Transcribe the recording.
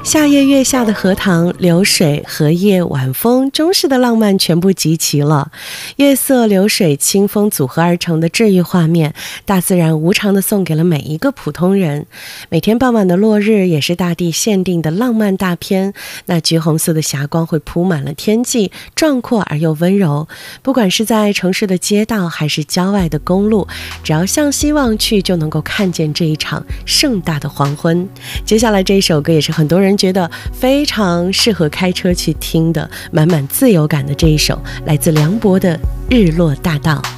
夏夜月下的荷塘，流水、荷叶、晚风，中式的浪漫全部集齐了。月色、流水、清风组合而成的治愈画面，大自然无偿地送给了每一个普通人。每天傍晚的落日也是大地限定的浪漫大片，那橘红色的霞光会铺满了天际，壮阔而又温柔。不管是在城市的街道还是郊外的公路，只要向西望去，就能够看见这一场盛大的黄昏。接下来这一首歌也是很多人觉得非常适合开车去听的，满满自由感的这一首，来自梁博的《日落大道》。